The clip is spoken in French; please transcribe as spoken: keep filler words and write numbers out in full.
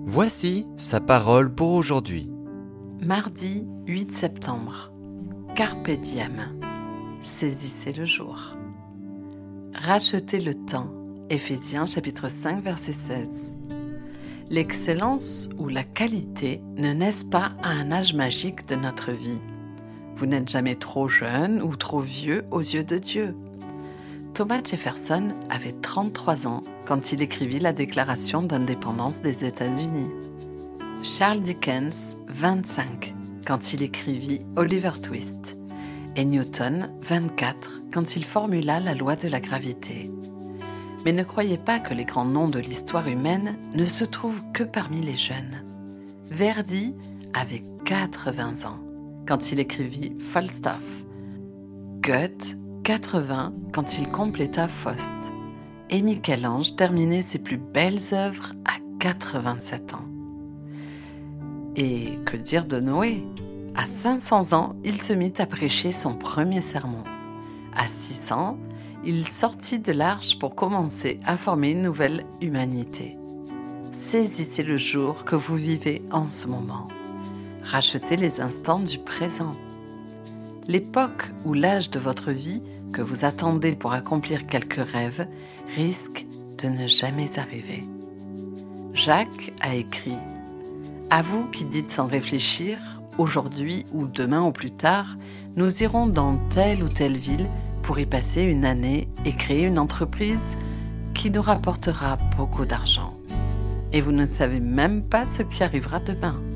Voici sa parole pour aujourd'hui. Mardi huit septembre. Carpe diem. Saisissez le jour. Rachetez le temps. Éphésiens chapitre cinq verset seize. L'excellence ou la qualité ne naissent pas à un âge magique de notre vie. Vous n'êtes jamais trop jeune ou trop vieux aux yeux de Dieu. Thomas Jefferson avait trente-trois ans quand il écrivit la Déclaration d'indépendance des États-Unis. Charles Dickens, vingt-cinq, quand il écrivit Oliver Twist. Et Newton, vingt-quatre, quand il formula la loi de la gravité. Mais ne croyez pas que les grands noms de l'histoire humaine ne se trouvent que parmi les jeunes. Verdi avait quatre-vingts ans quand il écrivit Falstaff. Goethe, quatre-vingts quand il compléta Faust. Et Michel-Ange terminait ses plus belles œuvres à quatre-vingt-sept ans. Et que dire de Noé ? À cinq cents ans, il se mit à prêcher son premier sermon. À six cents, il sortit de l'arche pour commencer à former une nouvelle humanité. Saisissez le jour que vous vivez en ce moment. Rachetez les instants du présent. L'époque ou l'âge de votre vie que vous attendez pour accomplir quelques rêves risque de ne jamais arriver. Jacques a écrit « À vous qui dites sans réfléchir, aujourd'hui ou demain ou plus tard, nous irons dans telle ou telle ville pour y passer une année et créer une entreprise qui nous rapportera beaucoup d'argent. Et vous ne savez même pas ce qui arrivera demain. »